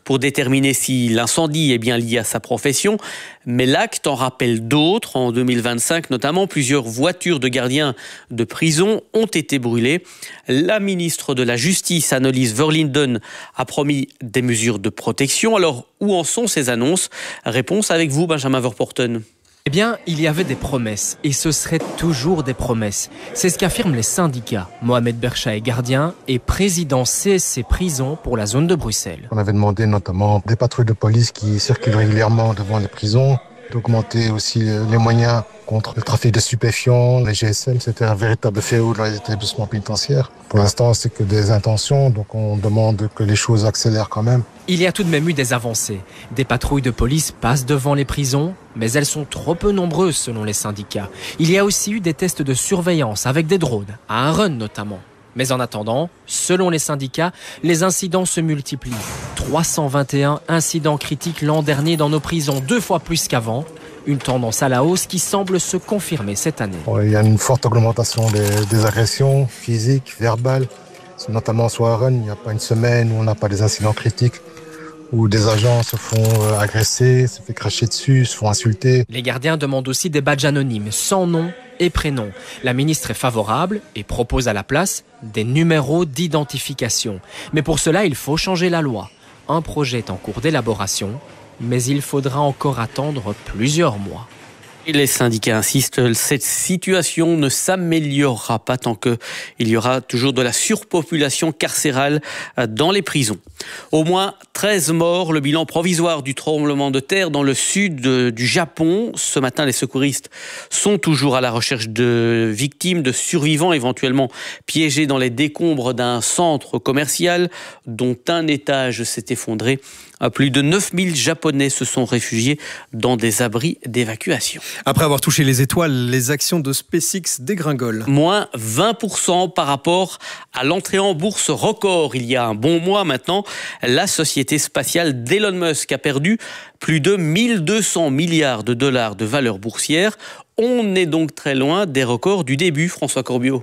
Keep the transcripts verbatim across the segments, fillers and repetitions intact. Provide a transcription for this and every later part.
pour déterminer si l'incendie est bien lié à sa profession. Mais l'acte en rappelle d'autres. En deux mille vingt-cinq, notamment, plusieurs voitures de gardiens de prison ont été brûlées. La ministre de la Justice, Annelies Verlinden, a promis des mesures de protection. Alors, où en sont ces annonces? Réponse avec vous, Benjamin Verpoorten. Eh bien, il y avait des promesses, et ce seraient toujours des promesses. C'est ce qu'affirment les syndicats. Mohamed Bercha est gardien et président C S C Prison pour la zone de Bruxelles. On avait demandé notamment des patrouilles de police qui circulent régulièrement devant les prisons, d'augmenter aussi les moyens contre le trafic de stupéfiants, les G S M. C'était un véritable fléau dans les établissements pénitentiaires. Pour l'instant, c'est que des intentions, donc on demande que les choses accélèrent quand même. Il y a tout de même eu des avancées. Des patrouilles de police passent devant les prisons, mais elles sont trop peu nombreuses selon les syndicats. Il y a aussi eu des tests de surveillance avec des drones, à un run notamment. Mais en attendant, selon les syndicats, les incidents se multiplient. trois cent vingt et un incidents critiques l'an dernier dans nos prisons, deux fois plus qu'avant. Une tendance à la hausse qui semble se confirmer cette année. Il y a une forte augmentation des, des agressions physiques, verbales, notamment sur un run. Il n'y a pas une semaine où on n'a pas des incidents critiques, où des agents se font agresser, se font cracher dessus, se font insulter. Les gardiens demandent aussi des badges anonymes, sans nom et prénom. La ministre est favorable et propose à la place des numéros d'identification. Mais pour cela, il faut changer la loi. Un projet est en cours d'élaboration, mais il faudra encore attendre plusieurs mois. Et les syndicats insistent, cette situation ne s'améliorera pas tant qu'il y aura toujours de la surpopulation carcérale dans les prisons. Au moins treize morts, le bilan provisoire du tremblement de terre dans le sud du Japon. Ce matin, les secouristes sont toujours à la recherche de victimes, de survivants éventuellement piégés dans les décombres d'un centre commercial dont un étage s'est effondré. Plus de neuf mille Japonais se sont réfugiés dans des abris d'évacuation. Après avoir touché les étoiles, les actions de SpaceX dégringolent. Moins vingt pour cent par rapport à l'entrée en bourse record il y a un bon mois maintenant. La société spatiale d'Elon Musk a perdu plus de mille deux cents milliards de dollars de valeur boursière. On est donc très loin des records du début, François Corbiot.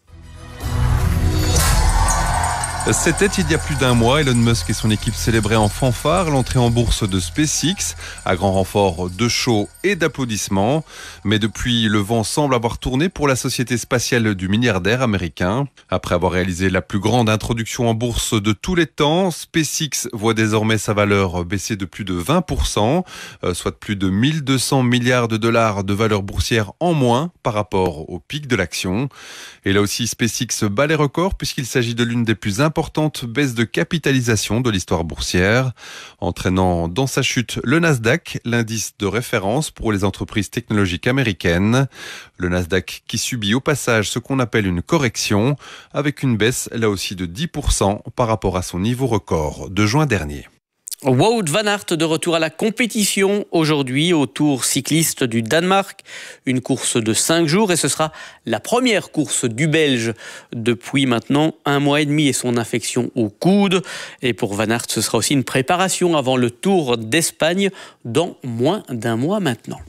C'était il y a plus d'un mois. Elon Musk et son équipe célébraient en fanfare l'entrée en bourse de SpaceX, à grand renfort de show et d'applaudissements. Mais depuis, le vent semble avoir tourné pour la société spatiale du milliardaire américain. Après avoir réalisé la plus grande introduction en bourse de tous les temps, SpaceX voit désormais sa valeur baisser de plus de vingt pour cent, soit de plus de mille deux cents milliards de dollars de valeur boursière en moins par rapport au pic de l'action. Et là aussi, SpaceX bat les records puisqu'il s'agit de l'une des plus importantes importante baisse de capitalisation de l'histoire boursière, entraînant dans sa chute le Nasdaq, l'indice de référence pour les entreprises technologiques américaines. Le Nasdaq qui subit au passage ce qu'on appelle une correction, avec une baisse là aussi de dix pour cent par rapport à son niveau record de juin dernier. Wout van Aert de retour à la compétition aujourd'hui au Tour cycliste du Danemark. Une course de cinq jours et ce sera la première course du Belge depuis maintenant un mois et demi et son infection au coude. Et pour Van Aert, ce sera aussi une préparation avant le Tour d'Espagne dans moins d'un mois maintenant.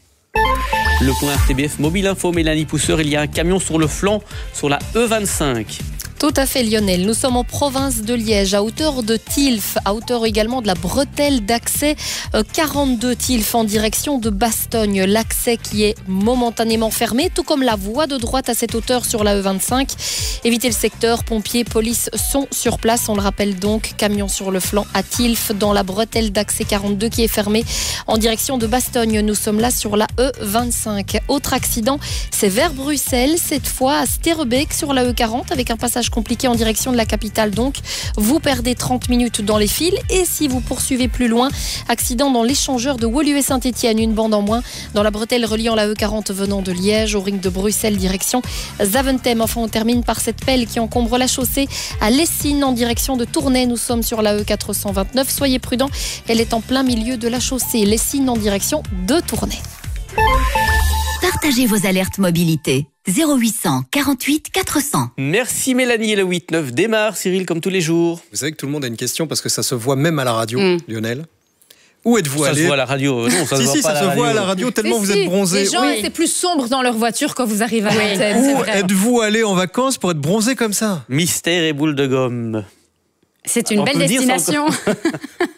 Le point R T B F Mobile Info, Mélanie Pousseur, il y a un camion sur le flanc sur la E vingt-cinq. Tout à fait Lionel, nous sommes en province de Liège, à hauteur de Tilf, à hauteur également de la bretelle d'accès quarante-deux Tilf en direction de Bastogne. L'accès qui est momentanément fermé, tout comme la voie de droite à cette hauteur sur la E vingt-cinq. Évitez le secteur, pompiers, police sont sur place. On le rappelle donc, camion sur le flanc à Tilf dans la bretelle d'accès quarante-deux qui est fermée en direction de Bastogne. Nous sommes là sur la E vingt-cinq. Autre accident, c'est vers Bruxelles, cette fois à Sterrebeek sur la E quarante avec un passage compliqué en direction de la capitale donc. Vous perdez trente minutes dans les fils et si vous poursuivez plus loin, accident dans l'échangeur de Woluwe et Saint-Étienne, une bande en moins dans la bretelle reliant la E quarante venant de Liège au ring de Bruxelles direction Zaventem. Enfin on termine par cette pelle qui encombre la chaussée à Lessines en direction de Tournai. Nous sommes sur la E quatre cent vingt-neuf, soyez prudents, elle est en plein milieu de la chaussée Lessines en direction de Tournai. Partagez vos alertes mobilité. zéro huit cent quarante-huit quatre cents. Merci Mélanie, et le huit neuf démarre, Cyril, comme tous les jours. Vous savez que tout le monde a une question parce que ça se voit même à la radio, mmh. Lionel. Où êtes-vous allé ? Ça se voit à la radio. Non, ça si, se voit si, pas ça à la se radio. voit à la radio tellement si, vous si. êtes bronzé. Les gens, oui. c'est plus sombre dans leur voiture quand vous arrivez à l'antenne. Où êtes-vous allé en vacances pour être bronzé comme ça ? Mystère et boule de gomme. C'est une On belle peut le dire, destination.